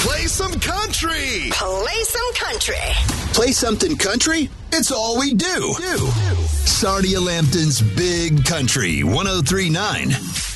Play some country. Play some country. Play something country? It's all we do. Sarnia Lambton's Big Country 103.9.